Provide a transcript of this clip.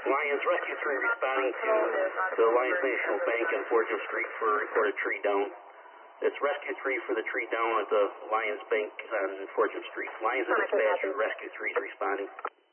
Lions Rescue 3 responding to the Lions National Bank on 4th Street for a reported tree down. It's Rescue 3 for the tree down at the Lions Bank on 4th Street. Lions and dispatcher, Rescue 3 is responding.